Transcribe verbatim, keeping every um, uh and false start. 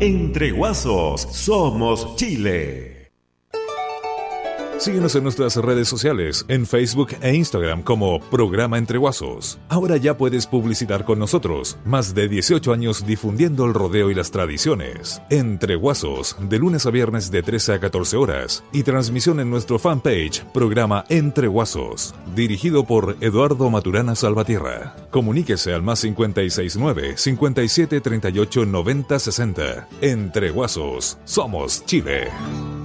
Entre Guasos, somos Chile. Síguenos en nuestras redes sociales, en Facebook e Instagram como Programa Entre Guasos. Ahora ya puedes publicitar con nosotros. Más de dieciocho años difundiendo el rodeo y las tradiciones. Entre Guasos, de lunes a viernes de trece a catorce horas. Y transmisión en nuestro fanpage, Programa Entre Guasos. Dirigido por Eduardo Maturana Salvatierra. Comuníquese al más cincuenta y seis nueve, cincuenta y siete, treinta y ocho, noventa, sesenta. Entre Guasos, somos Chile.